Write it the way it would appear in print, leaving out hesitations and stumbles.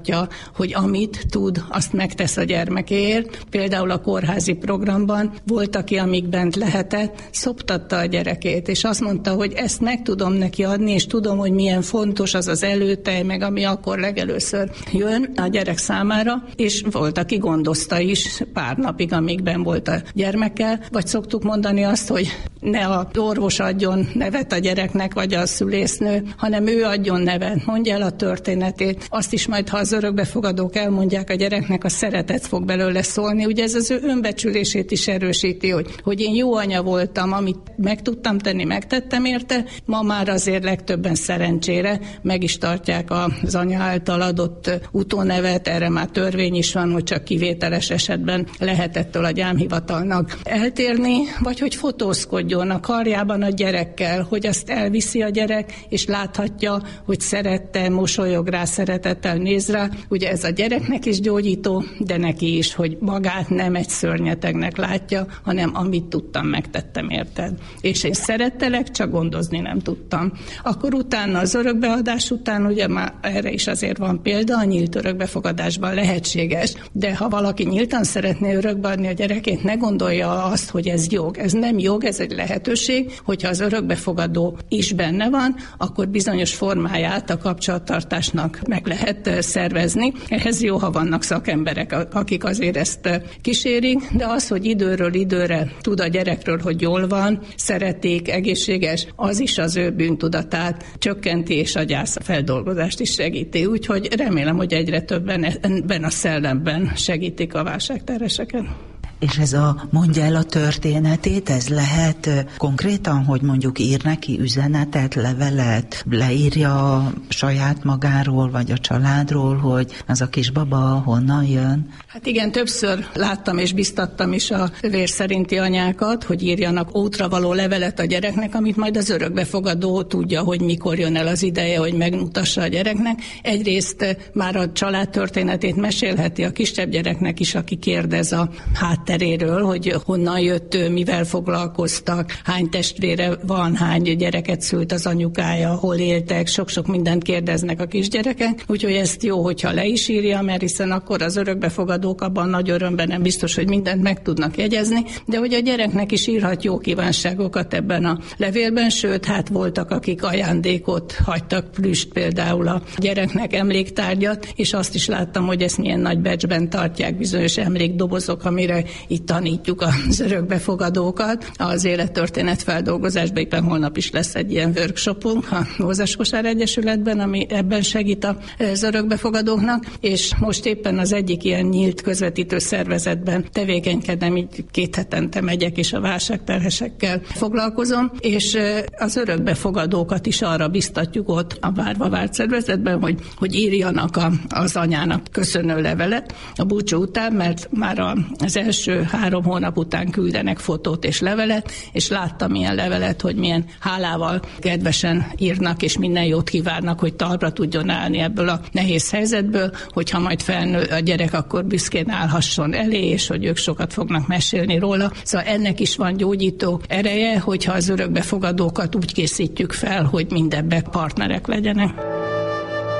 hogy amit tud, azt megtesz a gyermekéért. Például a kórházi programban volt, aki amíg bent lehetett, szoptatta a gyerekét, és azt mondta, hogy ezt meg tudom neki adni, és tudom, hogy milyen fontos az az előtej, meg ami akkor legelőször jön a gyerek számára, és volt, aki gondozta is pár napig, amíg benn volt a gyermekkel, vagy szoktuk mondani azt, hogy ne az orvos adjon nevet a gyereknek, vagy a szülésznő, hanem ő adjon nevet, mondja el a történetét. Azt is majd, ha az örökbefogadók elmondják a gyereknek, a szeretet fog belőle szólni. Ugye ez az ő önbecsülését is erősíti, hogy én jó anya voltam, amit meg tudtam tenni, megtettem érte. Ma már azért legtöbben szerencsére meg is tartják az anya által adott utónevet, erre már törvény is van, hogy csak kivételes esetben lehet ettől a gyámhivatalnak eltérni, vagy hogy fotózkodjon a karjában a gyerekkel, hogy azt elviszi a gyerek, és láthatja, hogy szerette, mosolyog rá, szeretettel néz rá. Ugye ez a gyereknek is gyógyító, de neki is, hogy magát nem egy szörnyetegnek látja, hanem amit tudtam, megtettem érted. És én szerettelek, csak gondozni nem tudtam. Akkor utána az örökbeadás után, ugye már erre is azért van példa, a nyílt örökbefogadásban lehetséges, de ha valaki nyíltan szeretné örökbeadni a gyerekét, ne gondolja azt, hogy ez jog. Ez nem jog, ez egy lehetőség, hogyha az örökbefogadó is benne van, akkor bizonyos formáját a kapcsolattartásnak meg lehet szervezni. Ehhez jó, ha vannak szakemberek, akik azért ezt kísérik, de az, hogy időről időre tud a gyerekről, hogy jól van, szeretik, egészséges, az is az ő bűntudatát csökkenti, és a gyászfeldolgozást is segíti. Úgyhogy remélem, hogy egyre többen ebben a szellemben segítik a válságterheseket. És ez a mondja el a történetét, ez lehet konkrétan, hogy mondjuk ír neki üzenetet, levelet, leírja a saját magáról, vagy a családról, hogy az a kisbaba honnan jön? Hát igen, többször láttam és biztattam is a vér szerinti anyákat, hogy írjanak útravaló levelet a gyereknek, amit majd az örökbefogadó tudja, hogy mikor jön el az ideje, hogy megmutassa a gyereknek. Egyrészt már a család történetét mesélheti a kisebb gyereknek is, aki kérdez a hátteréről, hogy honnan jött ő, mivel foglalkoztak, hány testvére van, hány gyereket szült az anyukája, hol éltek, sok-sok mindent kérdeznek a kisgyerekek, úgyhogy ezt jó, hogyha le is írja, mert hiszen akkor az örökbefogadók abban nagy örömben nem biztos, hogy mindent meg tudnak jegyezni, de hogy a gyereknek is írhat jó kívánságokat ebben a levélben, sőt, hát voltak, akik ajándékot hagytak, plüst például a gyereknek, emléktárgyat, és azt is láttam, hogy ezt milyen nagy becsben tartják, bizonyos emlékdobozok, amire itt tanítjuk az örökbefogadókat. Az élettörténet feldolgozásban éppen holnap is lesz egy ilyen workshopunk a Mózes Kosár Egyesületben, ami ebben segít az örökbefogadóknak, és most éppen az egyik ilyen nyílt közvetítő szervezetben tevékenykedem, így 2 hetente megyek, és a válságterhesekkel foglalkozom, és az örökbefogadókat is arra biztatjuk ott a várva várt szervezetben, hogy írjanak az anyának köszönő levelet a búcsú után, mert már az első 3 hónap után küldenek fotót és levelet, és láttam ilyen levelet, hogy milyen hálával kedvesen írnak, és minden jót kívánnak, hogy talpra tudjon állni ebből a nehéz helyzetből, hogyha majd felnő a gyerek, akkor büszkén állhasson elé, és hogy ők sokat fognak mesélni róla. Szóval ennek is van gyógyító ereje, hogyha az örökbefogadókat úgy készítjük fel, hogy mindebben partnerek legyenek.